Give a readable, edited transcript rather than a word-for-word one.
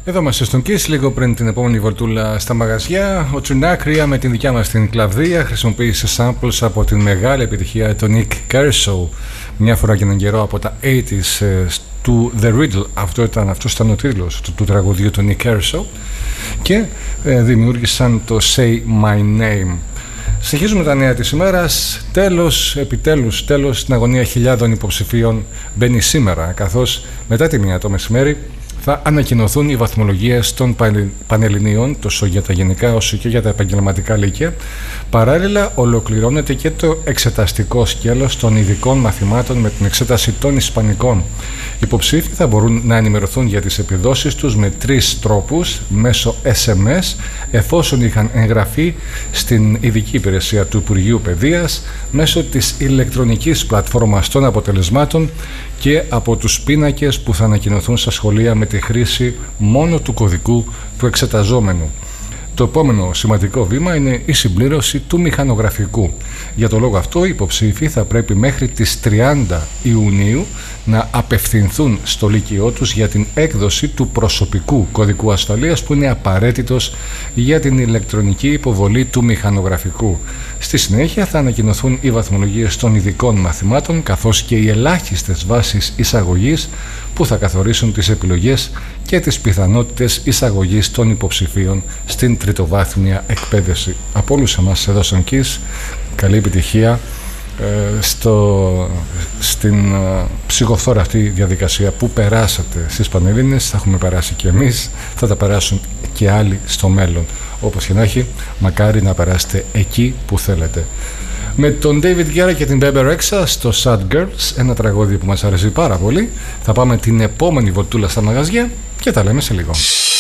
Εδώ είμαστε στον Kiss, λίγο πριν την επόμενη βολτούλα στα μαγαζιά. Ο Trinacria με την δικιά μας την κλαβδία χρησιμοποίησε samples από την μεγάλη επιτυχία του Nick Kershaw μια φορά και έναν καιρό από τα 80s του The Riddle. Αυτός ήταν ο τίτλος του τραγουδιού του Nick Kershaw και δημιούργησαν το Say My Name. Συνεχίζουμε τα νέα της ημέρας. Επιτέλους, στην αγωνία χιλιάδων υποψηφίων μπαίνει σήμερα, καθώς μετά τη 1 το μεσημέρι θα ανακοινωθούν οι βαθμολογίες των Πανελληνίων, τόσο για τα γενικά όσο και για τα επαγγελματικά λύκεια. Παράλληλα, ολοκληρώνεται και το εξεταστικό σκέλος των ειδικών μαθημάτων με την εξέταση των Ισπανικών. Οι υποψήφοι θα μπορούν να ενημερωθούν για τις επιδόσεις τους με 3 τρόπους: μέσω SMS, εφόσον είχαν εγγραφεί στην ειδική υπηρεσία του Υπουργείου Παιδείας, μέσω της ηλεκτρονικής πλατφόρμας των αποτελεσμάτων και από τους πίνακες που θα ανακοινωθούν στα σχολεία με τη χρήση μόνο του κωδικού του εξεταζόμενου. Το επόμενο σημαντικό βήμα είναι η συμπλήρωση του μηχανογραφικού. Για το λόγο αυτό, οι υποψήφοι θα πρέπει μέχρι τις 30 Ιουνίου να απευθυνθούν στο λύκειό τους για την έκδοση του προσωπικού κωδικού ασφαλείας που είναι απαραίτητος για την ηλεκτρονική υποβολή του μηχανογραφικού. Στη συνέχεια θα ανακοινωθούν οι βαθμολογίες των ειδικών μαθημάτων καθώς και οι ελάχιστες βάσεις εισαγωγής που θα καθορίσουν τις επιλογές και τις πιθανότητες εισαγωγής των υποψηφίων στην τριτοβάθμια εκπαίδευση. Από όλους εμάς εδώ στον Kiss, καλή επιτυχία στην ψυχοφθόρα αυτή διαδικασία που περάσατε στις Πανελλήνες. Θα έχουμε περάσει και εμείς, θα τα περάσουν και άλλοι στο μέλλον. Όπως και να έχει, μακάρι να περάσετε εκεί που θέλετε. Με τον David Guerra και την Bebe Rexha στο Sad Girls, ένα τραγούδι που μας αρέσει πάρα πολύ. Θα πάμε την επόμενη βολτούλα στα μαγαζιά και τα λέμε σε λίγο.